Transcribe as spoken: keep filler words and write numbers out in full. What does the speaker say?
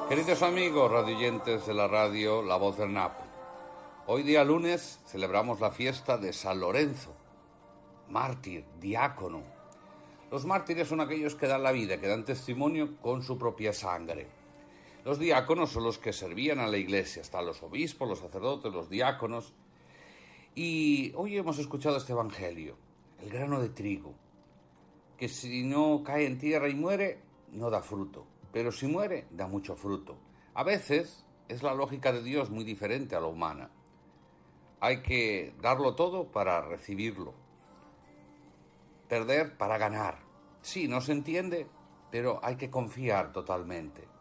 Queridos amigos radioyentes de la radio La Voz del Napo, hoy día lunes celebramos la fiesta de San Lorenzo, mártir, diácono. Los mártires son aquellos que dan la vida, que dan testimonio con su propia sangre. Los diáconos son los que servían a la iglesia, hasta los obispos, los sacerdotes, los diáconos. Y hoy hemos escuchado este evangelio, el grano de trigo, que si no cae en tierra y muere, no da fruto. Pero si muere, da mucho fruto. A veces es la lógica de Dios muy diferente a la humana. Hay que darlo todo para recibirlo. Perder para ganar. Sí, no se entiende, pero hay que confiar totalmente.